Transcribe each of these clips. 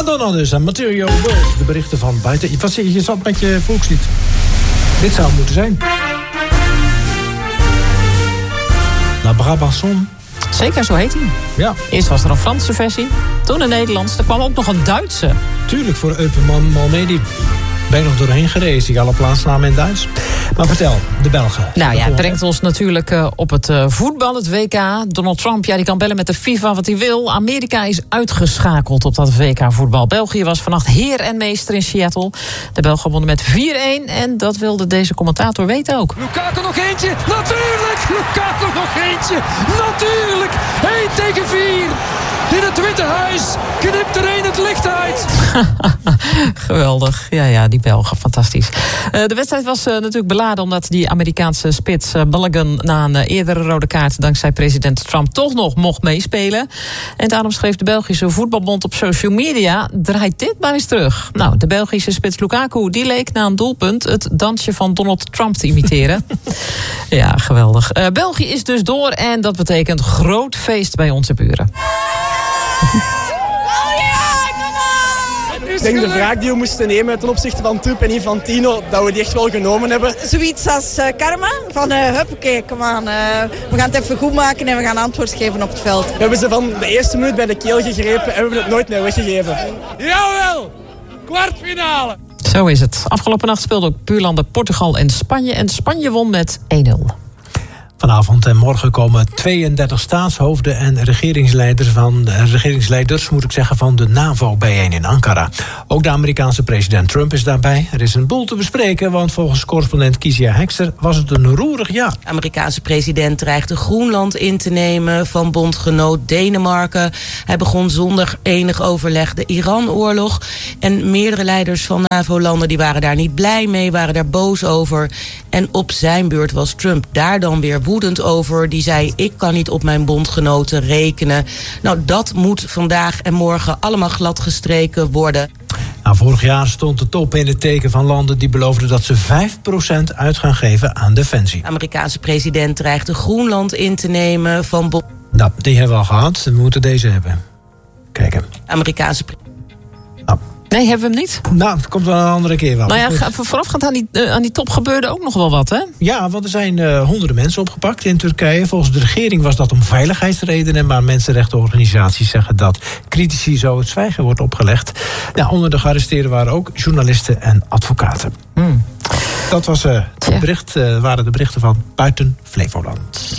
Madonna dus, en Material World. De berichten van buiten. Je zat met je volkslied. Dit zou het moeten zijn. La Brabançon. Zeker, zo heet hij. Ja. Eerst was er een Franse versie, toen een Nederlands. Er kwam ook nog een Duitse. Tuurlijk, voor Eupen Malmedy. Ben je nog doorheen gereisd? Die alle plaatsnamen in Duits. Maar vertel, de Belgen. Nou ja, het brengt ons natuurlijk op het voetbal, het WK. Donald Trump, die kan bellen met de FIFA wat hij wil. Amerika is uitgeschakeld op dat WK voetbal. België was vannacht heer en meester in Seattle. De Belgen wonnen met 4-1 en dat wilde deze commentator weten ook. Lukaku nog eentje, natuurlijk! Lukaku nog eentje, natuurlijk! 1 tegen 4! In het Witte Huis knipt er een het licht uit. Geweldig. Ja, die Belgen, fantastisch. De wedstrijd was natuurlijk beladen omdat die Amerikaanse spits Balogun na een eerdere rode kaart dankzij president Trump toch nog mocht meespelen. En daarom schreef de Belgische voetbalbond op social media: draait dit maar eens terug. Nou, de Belgische spits Lukaku die leek na een doelpunt het dansje van Donald Trump te imiteren. Ja, geweldig. België is dus door en dat betekent groot feest bij onze buren. Ik denk de wraak die we moesten nemen ten opzichte van Tup en Infantino, dat we die echt wel genomen hebben. Zoiets als karma, van huppakee, kom aan. We gaan het even goed maken en we gaan antwoord geven op het veld. We hebben ze van de eerste minuut bij de keel gegrepen en we hebben het nooit meer weggegeven. Jawel, kwartfinale. Zo is het. Afgelopen nacht speelden ook buurlanden Portugal en Spanje. En Spanje won met 1-0. Vanavond en morgen komen 32 staatshoofden en regeringsleiders van de NAVO bijeen in Ankara. Ook de Amerikaanse president Trump is daarbij. Er is een boel te bespreken, want volgens correspondent Kezia Hekster was het een roerig jaar. De Amerikaanse president dreigde Groenland in te nemen van bondgenoot Denemarken. Hij begon zonder enig overleg de Iran-oorlog. En meerdere leiders van NAVO-landen die waren daar niet blij mee, waren daar boos over. En op zijn beurt was Trump daar dan weer woedend over. Die zei, ik kan niet op mijn bondgenoten rekenen. Nou, dat moet vandaag en morgen allemaal gladgestreken worden. Nou, vorig jaar stond de top in het teken van landen die beloofden dat ze 5% uit gaan geven aan defensie. De Amerikaanse president dreigde Groenland in te nemen van Nou, die hebben we al gehad. We moeten deze hebben. Kijken. Amerikaanse Nee, hebben we hem niet? Nou, het komt wel een andere keer wel. Nou ja, voorafgaand aan die top gebeurde ook nog wel wat, hè? Ja, want er zijn honderden mensen opgepakt in Turkije. Volgens de regering was dat om veiligheidsredenen, maar mensenrechtenorganisaties zeggen dat critici zo het zwijgen wordt opgelegd. Nou, onder de gearresteerden waren ook journalisten en advocaten. Dat was waren de berichten van buiten Flevoland.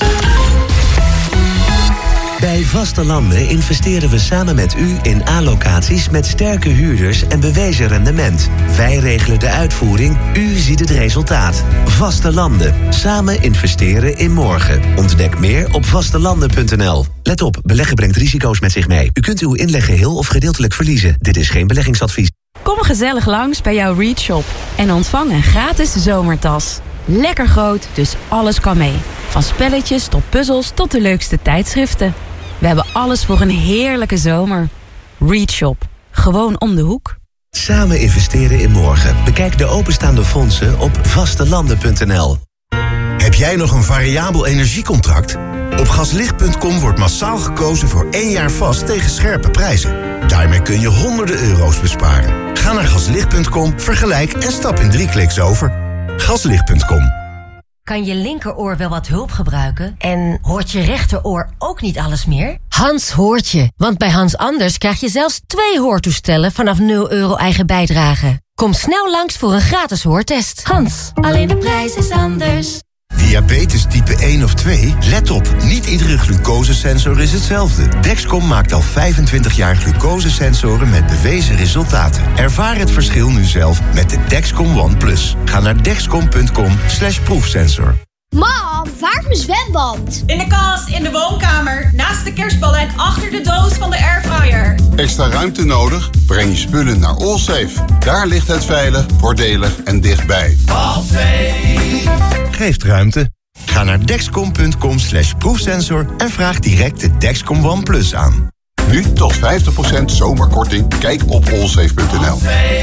Bij Vaste Landen investeren we samen met u in A-locaties met sterke huurders en bewezen rendement. Wij regelen de uitvoering, u ziet het resultaat. Vaste Landen. Samen investeren in morgen. Ontdek meer op vastelanden.nl. Let op, beleggen brengt risico's met zich mee. U kunt uw inleg geheel of gedeeltelijk verliezen. Dit is geen beleggingsadvies. Kom gezellig langs bij jouw Reach Shop en ontvang een gratis zomertas. Lekker groot, dus alles kan mee. Van spelletjes tot puzzels tot de leukste tijdschriften. We hebben alles voor een heerlijke zomer. Reach Shop. Gewoon om de hoek. Samen investeren in morgen. Bekijk de openstaande fondsen op vastelanden.nl. Heb jij nog een variabel energiecontract? Op gaslicht.com wordt massaal gekozen voor 1 jaar vast tegen scherpe prijzen. Daarmee kun je honderden euro's besparen. Ga naar gaslicht.com, vergelijk en stap in 3 kliks over. Gaslicht.com. Kan je linkeroor wel wat hulp gebruiken? En hoort je rechteroor ook niet alles meer? Hans hoort je, want bij Hans Anders krijg je zelfs 2 hoortoestellen vanaf €0 eigen bijdrage. Kom snel langs voor een gratis hoortest. Hans, alleen de prijs is anders. Diabetes type 1 of 2? Let op, niet iedere glucosesensor is hetzelfde. Dexcom maakt al 25 jaar glucosesensoren met bewezen resultaten. Ervaar het verschil nu zelf met de Dexcom One Plus. Ga naar dexcom.com/proefsensor. Mam, waar is mijn zwembad? In de kast, in de woonkamer, naast de kerstballen en achter de doos van de airfryer. Extra ruimte nodig? Breng je spullen naar Allsafe. Daar ligt het veilig, voordelig en dichtbij. Allsafe geeft ruimte. Ga naar dexcom.com/proefsensor en vraag direct de Dexcom One Plus aan. Nu tot 50% zomerkorting. Kijk op allsafe.nl.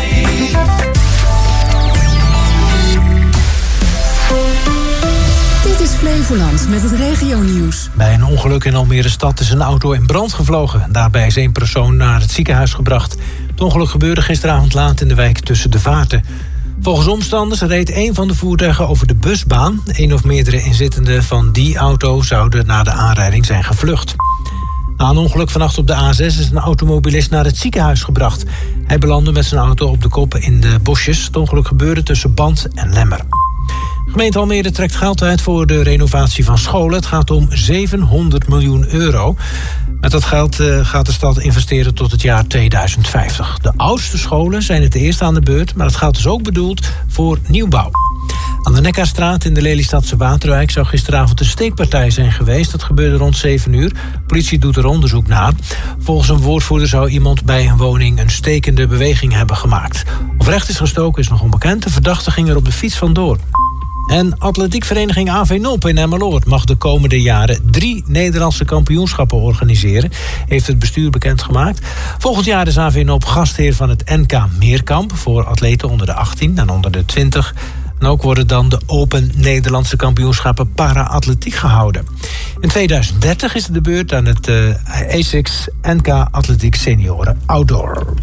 Dit is Flevoland met het regionieuws. Bij een ongeluk in Almere stad is een auto in brand gevlogen. Daarbij is 1 persoon naar het ziekenhuis gebracht. Het ongeluk gebeurde gisteravond laat in de wijk Tussen de Vaarten. Volgens omstanders reed een van de voertuigen over de busbaan. Een of meerdere inzittenden van die auto zouden na de aanrijding zijn gevlucht. Na een ongeluk vannacht op de A6 is een automobilist naar het ziekenhuis gebracht. Hij belandde met zijn auto op de kop in de bosjes. Het ongeluk gebeurde tussen Band en Lemmer. De gemeente Almere trekt geld uit voor de renovatie van scholen. Het gaat om 700 miljoen euro. Met dat geld gaat de stad investeren tot het jaar 2050. De oudste scholen zijn het eerst aan de beurt, maar het geld is ook bedoeld voor nieuwbouw. Aan de Nekkarstraat in de Lelystadse Waterwijk zou gisteravond een steekpartij zijn geweest. Dat gebeurde rond 7 uur. Politie doet er onderzoek naar. Volgens een woordvoerder zou iemand bij een woning een stekende beweging hebben gemaakt. Of recht is gestoken is nog onbekend. De verdachte ging er op de fiets vandoor. En atletiekvereniging AV Nop in Emmeloord mag de komende jaren 3 Nederlandse kampioenschappen organiseren, heeft het bestuur bekendgemaakt. Volgend jaar is AV Nop gastheer van het NK Meerkamp voor atleten onder de 18 en onder de 20. En ook worden dan de Open Nederlandse kampioenschappen para-atletiek gehouden. In 2030 is het de beurt aan het ASICS NK Atletiek Senioren Outdoor.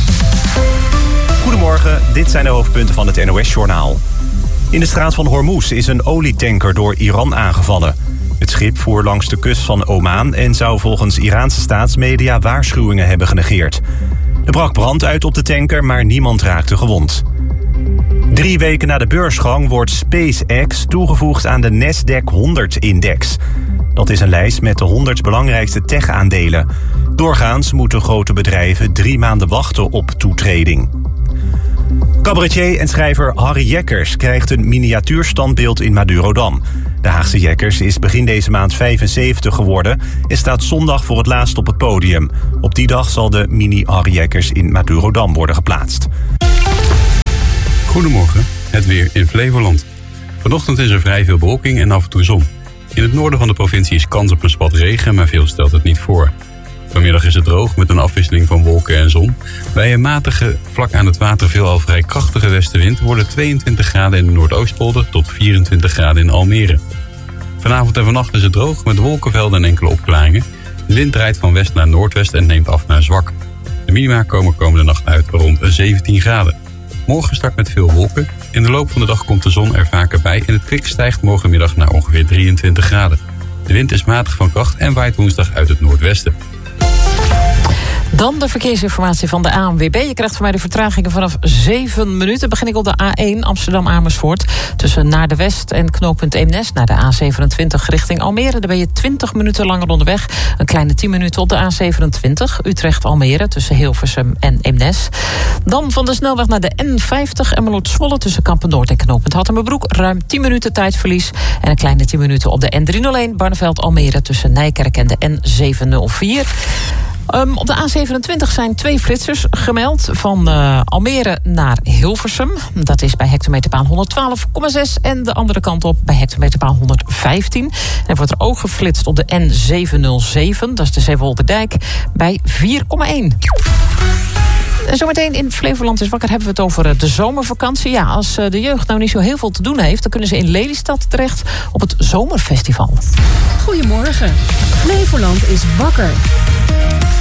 Goedemorgen, dit zijn de hoofdpunten van het NOS-journaal. In de straat van Hormuz is een olietanker door Iran aangevallen. Het schip voer langs de kust van Oman en zou volgens Iraanse staatsmedia waarschuwingen hebben genegeerd. Er brak brand uit op de tanker, maar niemand raakte gewond. 3 weken na de beursgang wordt SpaceX toegevoegd aan de Nasdaq 100-index. Dat is een lijst met de 100 belangrijkste tech-aandelen. Doorgaans moeten grote bedrijven 3 maanden wachten op toetreding. Cabaretier en schrijver Harry Jekkers krijgt een miniatuurstandbeeld in Madurodam. De Haagse Jekkers is begin deze maand 75 geworden en staat zondag voor het laatst op het podium. Op die dag zal de mini Harry Jekkers in Madurodam worden geplaatst. Goedemorgen, het weer in Flevoland. Vanochtend is er vrij veel bewolking en af en toe zon. In het noorden van de provincie is kans op een spat regen, maar veel stelt het niet voor. Vanmiddag is het droog met een afwisseling van wolken en zon. Bij een matige, vlak aan het water veelal vrij krachtige westenwind worden 22 graden in de Noordoostpolder tot 24 graden in Almere. Vanavond en vannacht is het droog met wolkenvelden en enkele opklaringen. De wind draait van west naar noordwest en neemt af naar zwak. De minima komen komende nacht uit rond 17 graden. Morgen start met veel wolken. In de loop van de dag komt de zon er vaker bij en het kwik stijgt morgenmiddag naar ongeveer 23 graden. De wind is matig van kracht en waait woensdag uit het noordwesten. Dan de verkeersinformatie van de ANWB. Je krijgt van mij de vertragingen vanaf 7 minuten. Begin ik op de A1 Amsterdam-Amersfoort. Tussen Naar de West en knooppunt Eemnes naar de A27 richting Almere. Daar ben je 20 minuten langer onderweg. Een kleine 10 minuten op de A27 Utrecht-Almere tussen Hilversum en Eemnes. Dan van de snelweg naar de N50 Emmeloord-Zwolle tussen Kampen-Noord en knooppunt Hattemerbroek. Ruim 10 minuten tijdverlies. En een kleine 10 minuten op de N301 Barneveld-Almere tussen Nijkerk en de N704. Op de A27 zijn 2 flitsers gemeld van Almere naar Hilversum. Dat is bij hectometerpaal 112,6 en de andere kant op bij hectometerpaal 115. En er wordt er ook geflitst op de N707, dat is de Zeewolde-Dijk, bij 4,1. En zometeen in Flevoland is wakker hebben we het over de zomervakantie. Ja, als de jeugd nou niet zo heel veel te doen heeft, dan kunnen ze in Lelystad terecht op het Zomerfestival. Goedemorgen. Flevoland is wakker.